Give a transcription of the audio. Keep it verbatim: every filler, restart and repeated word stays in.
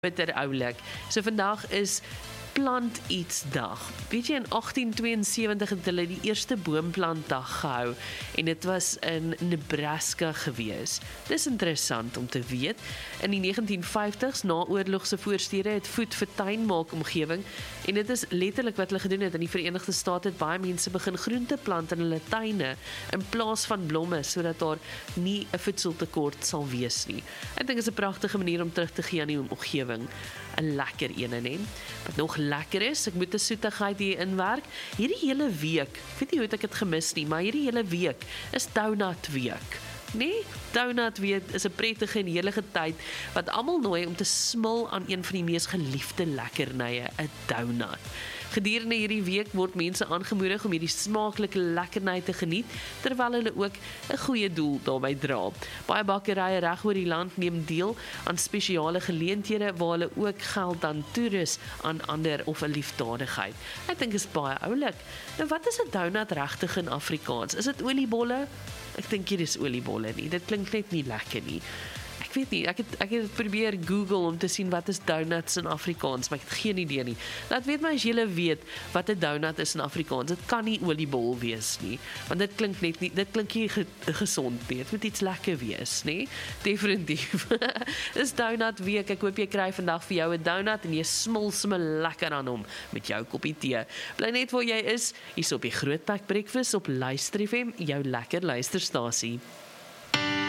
bitter oulik. So vandag is plant iets dag. Weet jy, in agttien tweeënsewentig het hulle die eerste boomplantdag gehou en dit was in Nebraska gewees. Dis interessant om te weet. In die negentien vyftigs, na oorlogse voorstede, het voed vir tuinmaak omgewing en dit is letterlik wat hulle gedoen het. In die Verenigde State het baie mense begin groente plant in hulle tuine in plaas van blomme, sodat daar nie 'n voedseltekort sal wees nie. Ek dink dit is 'n pragtige manier om terug te gee aan die omgewing. 'n Lekker een, hè? Wat nog lekker is, ek moet 'n soetigheid hier inwerk. Hierdie hele week, ek weet nie hoe het ek dit gemis nie, maar hierdie hele week is donut week. Nee, donut week is 'n prettige en heerlijke tyd wat almal nooi om te smil aan een van die mees geliefde lekkernye, 'n donut. Gedurende hierdie week word mense aangemoedig om hierdie smaaklike lekkerny te geniet, terwyl hulle ook 'n goeie doel daarby dra. Baie bakkerye reg oor die land neem deel aan spesiale geleenthede waar hulle ook geld dan toerus aan ander of 'n liefdadigheid. Ek dink is baie oulik. Nou wat is 'n donut regtig in Afrikaans? Is dit oliebolle? Ek dink hier is oliebolle nie. Dit klink net nie lekker nie. Ek weet nie, ek het, ek het probeer Google om te sien wat is donuts in Afrikaans, maar ek het geen idee nie. Laat weet my as julle weet wat 'n donut is in Afrikaans. Dit kan nie oliebol wees nie, want dit klink net nie, dit klink nie ge, gezond nie. Dit moet iets lekker wees, nie? Definitief. Dis donut week. Ek hoop jy kry vandag vir jou 'n donut en jy smil sommer lekker aan hom met jou koppie tee. Bly net waar jy is, hier's op die Grootpak Breakfast op Luister F M, jou lekker luisterstasie.